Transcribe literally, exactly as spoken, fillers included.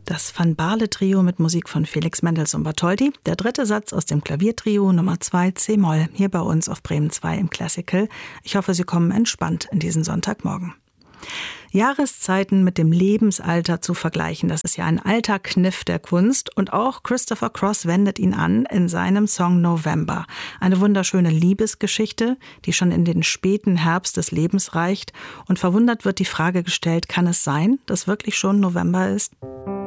Das Van Baarle-Trio mit Musik von Felix Mendelssohn-Bartholdy. Der dritte Satz aus dem Klaviertrio Nummer zwei C-Moll, hier bei uns auf Bremen zwei im Classical. Ich hoffe, Sie kommen entspannt in diesen Sonntagmorgen. Jahreszeiten mit dem Lebensalter zu vergleichen, das ist ja ein alter Kniff der Kunst und auch Christopher Cross wendet ihn an in seinem Song November. Eine wunderschöne Liebesgeschichte, die schon in den späten Herbst des Lebens reicht und verwundert wird die Frage gestellt, kann es sein, dass wirklich schon November ist?